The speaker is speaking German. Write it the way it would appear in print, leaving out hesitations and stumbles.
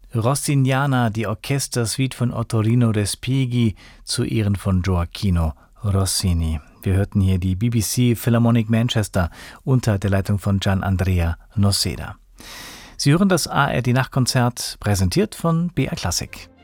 Rossiniana, die Orchestersuite von Ottorino Respighi zu Ehren von Gioacchino Rossini. Wir hörten hier die BBC Philharmonic Manchester unter der Leitung von Gian Andrea Noseda. Sie hören das ARD Nachtkonzert, präsentiert von BR Classic.